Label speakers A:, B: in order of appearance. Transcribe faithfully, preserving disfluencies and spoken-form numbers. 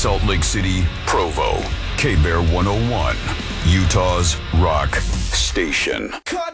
A: Salt Lake City, Provo. K-Bear one oh one, Utah's rock station.
B: Cut